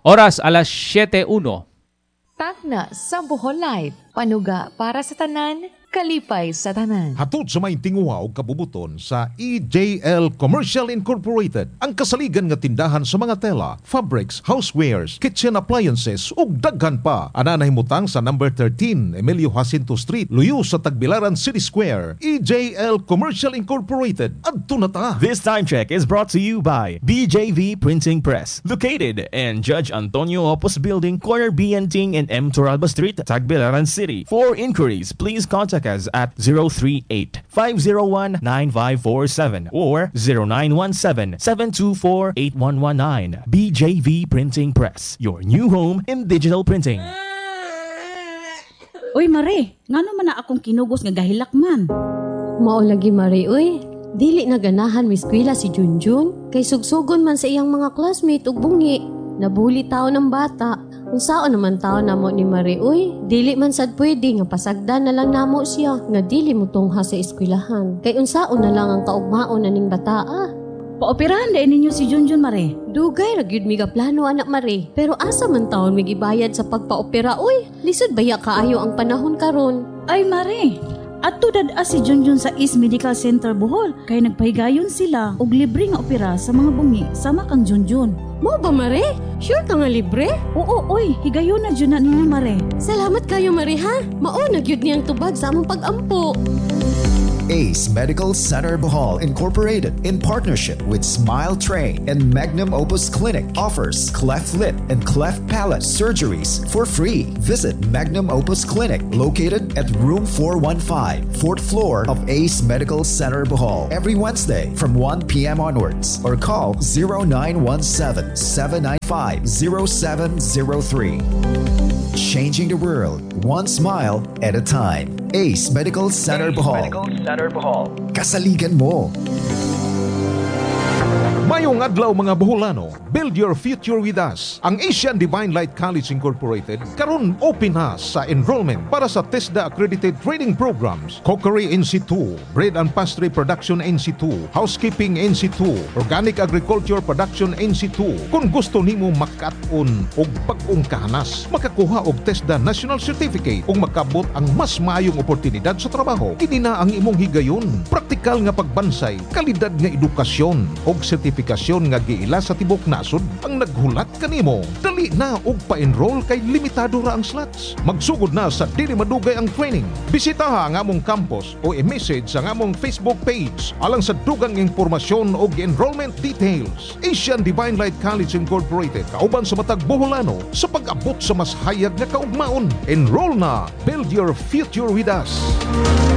Oras alas 7:01. Tagna sa Bohol Life, panuga para sa tanan, kalipay sa tanan. Hatod sa may tinguha o kabubuton sa EJL Commercial Incorporated, ang kasaligan nga tindahan sa mga tela, fabrics, housewares, kitchen appliances ug daghan pa. Ana nahimutang sa number 13 Emilio Jacinto Street, luyo sa Tagbilaran City Square. EJL Commercial Incorporated. Adto na ta. This time check is brought to you by BJV Printing Press, located in Judge Antonio Opus Building, corner B and Ting and M. Toralba Street, Tagbilaran City. For inquiries, please contact us at 038-501-9547 or 0917-724-8119. BJV Printing Press, your new home in digital printing. Uy, Mare, ngano man na akong kinugos nga gahilak man? Mao lagi, Mare, uy. Dili na ganahan mi eskwela si Junjun. Kay sugsugon man sa iyang mga classmate ug bungi. Nabuli tao ng bata. Kung saan naman tao namo ni Mare, uy. Dili man sad pwede nga pasagdan na lang namo siya nga dili mo tungha sa eskwelahan. Kay unsaon na lang ang kaugmaon na ning bataa. Paoperahan din ninyo si Junjun, Mare. Dugay ra gyud mi ga plano, anak Mare. Pero asa man taon mi gibayad sa pagpaopera, uy. Lisod baya kaayo ang panahon karon. Ay, Mare, ato dad si Junjun sa East Medical Center Bohol kay nagpahigayon sila og libre nga opera sa mga bungi sama kang Junjun. Mo ba, Mare? Sure ka nga libre? Oo, oy, higayon na dyan na ninyo, Mare. Salamat kayo, Mare, ha? Mao na gyud niyang tubag sa among pag-ampo. ACE Medical Center Bohol Incorporated, in partnership with Smile Train and Magnum Opus Clinic, offers cleft lip and cleft palate surgeries for free. Visit Magnum Opus Clinic, located at room 415, 4th floor of ACE Medical Center Bohol, every Wednesday from 1 p.m. onwards, or call 0917-795-0703. Changing the world, one smile at a time. ACE Medical Center Bohol. Kasaligan mo. Mayong adlaw mga Boholano, build your future with us. Ang Asian Divine Light College Incorporated karon open na sa enrollment para sa TESDA accredited training programs, Cookery NC2, Bread and Pastry Production NC2, Housekeeping NC2, Organic Agriculture Production NC2. Kung gusto nimo makat-on og pag-ong kahanas, makakuha og TESDA National Certificate ug makabot ang mas maayong oportunidad sa trabaho, kini na ang imong higayon. Praktikal nga pagbansay, kalidad nga edukasyon og sertifikasyon nga giila sa tibok nasod ang naghulat kanimo. Dali na og pa-enroll kay limitado ra ang slots. Magsugod na sa dili madugay ang training. Bisitaha ang among campus o i-message sa among Facebook page alang sa dugang impormasyon og enrollment details. Asian Divine Light College Incorporated, kauban sa matag Boholano sa pag-abot sa mas hayag nga kaugmaon. Enroll na. Build your future with us.